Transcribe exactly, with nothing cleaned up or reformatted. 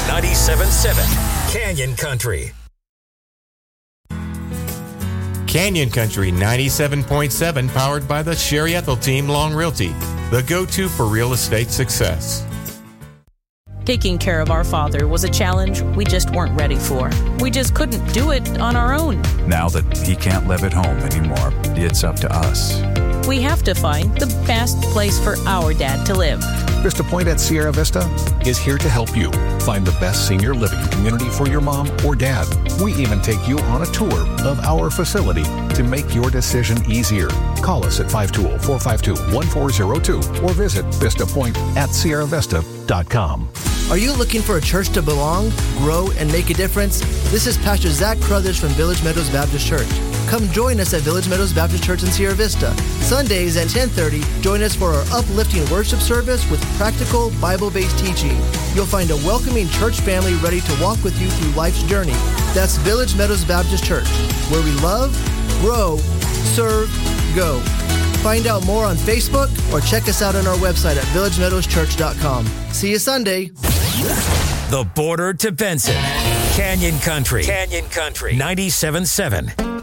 ninety-seven point seven Canyon Country. Canyon Country ninety-seven point seven, powered by the Sherry Ethel Team Long Realty, the go-to for real estate success. Taking care of our father was a challenge we just weren't ready for. We just couldn't do it on our own. Now that he can't live at home anymore, it's up to us. We have to find the best place for our dad to live. Vista Point at Sierra Vista is here to help you find the best senior living community for your mom or dad. We even take you on a tour of our facility to make your decision easier. Call us at five two zero, four five two, one four zero two or visit vista point at sierra vista dot com. Are you looking for a church to belong, grow, and make a difference? This is Pastor Zach Crothers from Village Meadows Baptist Church. Come join us at Village Meadows Baptist Church in Sierra Vista. Sundays at ten thirty, join us for our uplifting worship service with practical, Bible-based teaching. You'll find a welcoming church family ready to walk with you through life's journey. That's Village Meadows Baptist Church, where we love, grow, serve, go. Find out more on Facebook or check us out on our website at village meadows church dot com. See you Sunday. The border to Benson. Canyon Country. Canyon Country. ninety-seven point seven